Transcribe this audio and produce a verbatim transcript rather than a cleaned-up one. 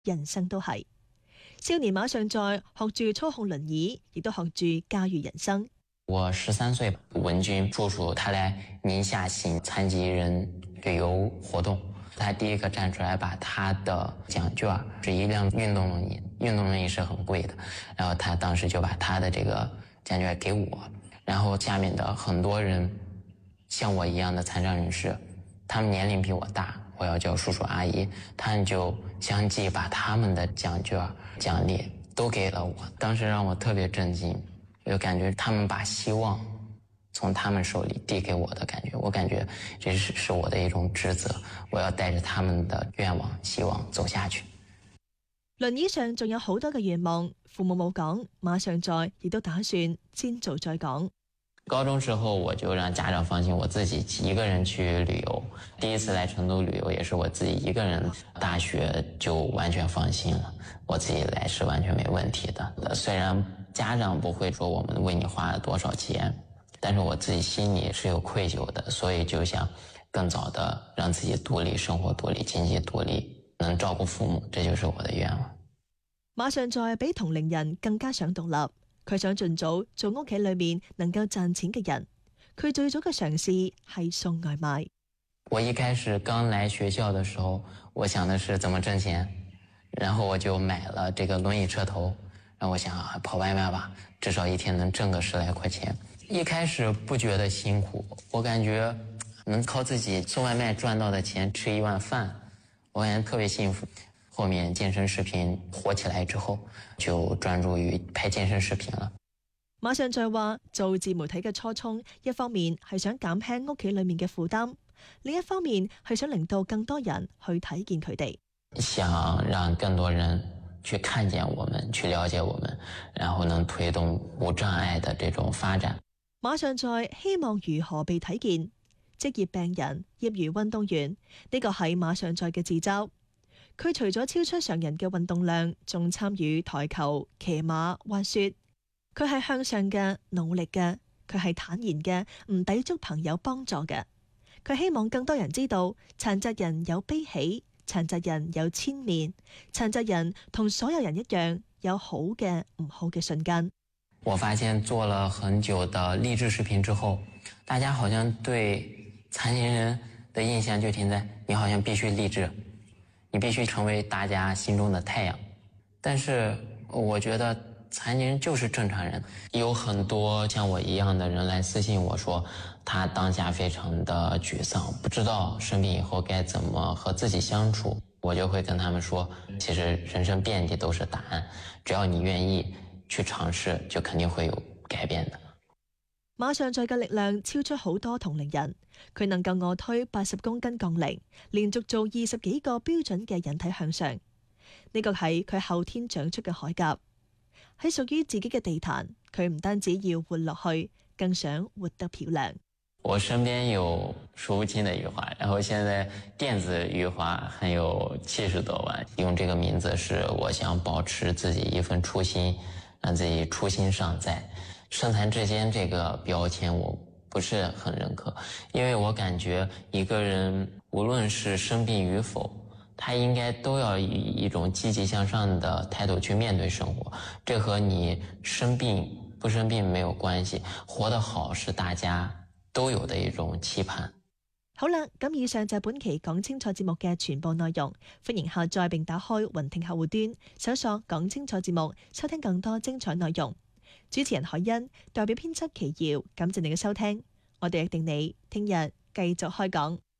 人生都係。少年馬上在學住操控輪椅，亦都學住駕馭人生。 我十三歲，文軍叔叔他來寧夏行殘疾人旅遊活動，他第一個站出來把他的獎券是一輛運動輪椅，運動輪椅是很貴的，然後他當時就把他的這個獎券給我，然後下面的很多人像我一樣的殘障人士，他們年齡比我大，我要叫叔叔阿姨，他們就相繼把他們的獎券獎勵都給了我，當時讓我特別震驚，我就感覺他們把希望從他們手裏遞給我的感覺，我感覺這是是我的一種職責，我要帶着他們的願望希望走下去。 輪椅上仲有好多嘅願望，父母冇講，馬上在亦都打算先做再講。 高中時候我就讓家長放心，我自己一個人去旅遊，第一次來成都旅遊也是我自己一個人，大學就完全放心了，我自己來是完全沒問題的。雖然家長不會說我們為你花了多少錢，但是我自己心裏是有愧疚的，所以就想更早的讓自己獨立，生活獨立，經濟獨立，能照顧父母，這就是我的願望。 馬上在比同齡人更加想獨立，佢想盡早做屋企裏面能夠賺錢嘅人。佢最早嘅嘗試係送外賣。 我一開始剛來學校的時候，我想的是怎麼掙錢，然後我就買了這個輪椅車頭，然後我想啊，跑外賣吧，至少一天能掙個十來塊錢。一開始不覺得辛苦，我感覺能靠自己送外賣賺到的錢吃一碗飯，我感覺特別幸福。後面健身視頻火起來之後，就專注於拍健身視頻了。 馬上在話做自媒體嘅初衷，一方面係想減輕屋企裏面嘅負擔，另一方面係想令到更多人去睇見佢哋， 想讓更多人去看見我們，去了解我們，然後能推動無障礙的這種發展。 馬上在希望如何被睇見，職業病人、業餘運動員，呢個係馬上在嘅自嘲。佢除咗超出常人嘅運動量，仲參與台球、騎馬、滑雪。佢係向上嘅、努力嘅，佢係坦然嘅，唔抵觸朋友幫助嘅。佢希望更多人知道，殘疾人有悲喜，殘疾人有千面，殘疾人同所有人一樣，有好嘅、唔好嘅瞬間。 我發現做了很久的勵志視頻之後，大家好像對殘疾人的印象就停在你好像必須勵志，你必須成為大家心中的太陽。但是我覺得殘疾人就是正常人，有很多像我一樣的人來私信我說，他當下非常的沮喪，不知道生病以後該怎麼和自己相處。我就會跟他們說，其實人生遍地都是答案，只要你願意去嘗試，就肯定會有改變的。 馬上在嘅力量超出好多同齡人，佢能夠臥推八十公斤槓鈴，連續做二十幾個標準嘅引體向上。呢個係佢後天長出嘅鎧甲，喺屬於自己嘅地壇，佢唔單止要活落去，更想活得漂亮。 我身邊有數不清的羽華，然後現在電子羽華還有七十多萬。用這個名字是我想保持自己一份初心，讓自己初心尚在。身殘志堅這個標籤我不是很認可，因為我感覺一個人無論是生病與否，他應該都要以一種積極向上的態度去面對生活。這和你生病不生病沒有關係，活得好是大家都有的一種期盼。 好啦，咁以上就係本期講清楚節目嘅全部內容。歡迎下載並打開雲聽客戶端，搜索講清楚節目，收聽更多精彩內容。主持人海欣，代表編輯祁瑤，感謝你嘅收聽。我哋約定你聽日繼續開講。